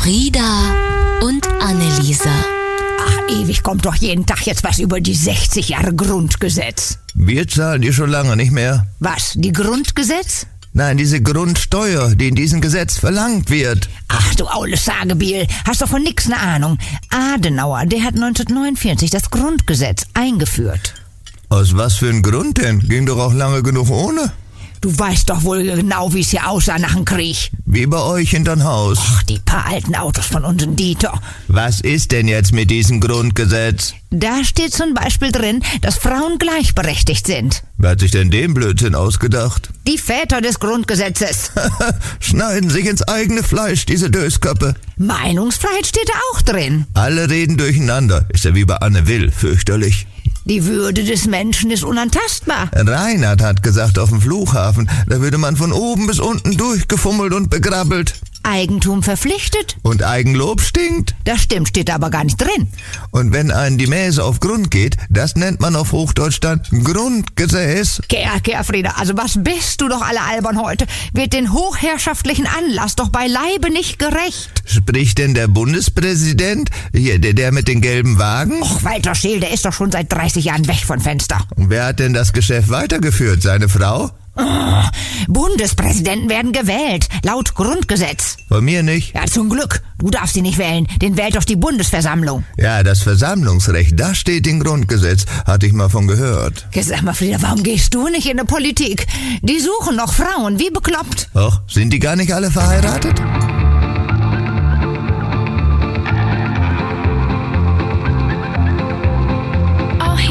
Frieda und Anneliese. Ach, ewig kommt doch jeden Tag jetzt was über die 60 Jahre Grundgesetz. Wir zahlen die schon lange nicht mehr. Was, die Grundgesetz? Nein, diese Grundsteuer, die in diesem Gesetz verlangt wird. Ach du aules Sagebiel, hast doch von nix ne Ahnung. Adenauer, der hat 1949 das Grundgesetz eingeführt. Aus was für ein Grund denn? Ging doch auch lange genug ohne. Du weißt doch wohl genau, wie es hier aussah nach dem Krieg. Wie bei euch hinterm Haus. Ach, die paar alten Autos von unserem Dieter. Was ist denn jetzt mit diesem Grundgesetz? Da steht zum Beispiel drin, dass Frauen gleichberechtigt sind. Wer hat sich denn den Blödsinn ausgedacht? Die Väter des Grundgesetzes. Schneiden sich ins eigene Fleisch, diese Dösköppe. Meinungsfreiheit steht da auch drin. Alle reden durcheinander. Ist ja wie bei Anne Will, fürchterlich. Die Würde des Menschen ist unantastbar. Reinhard hat gesagt auf dem Flughafen, da würde man von oben bis unten durchgefummelt und begrabbelt. Eigentum verpflichtet. Und Eigenlob stinkt. Das stimmt, steht da aber gar nicht drin. Und wenn einen die Mäse auf Grund geht, das nennt man auf Hochdeutsch dann Grundgesetz. Kehr, Frieda, also was bist du doch alle albern heute? Wird den hochherrschaftlichen Anlass doch beileibe nicht gerecht. Spricht denn der Bundespräsident, hier der mit den gelben Wagen? Och, Walter Scheel, der ist doch schon seit 30 Jahren weg von Fenster. Und wer hat denn das Geschäft weitergeführt? Seine Frau? Oh, Bundespräsidenten werden gewählt, laut Grundgesetz. Von mir nicht. Ja, zum Glück. Du darfst ihn nicht wählen, den wählt doch die Bundesversammlung. Ja, das Versammlungsrecht, das steht im Grundgesetz, hatte ich mal von gehört. Jetzt sag mal, Frieda, warum gehst du nicht in die Politik? Die suchen noch Frauen, wie bekloppt. Ach, sind die gar nicht alle verheiratet?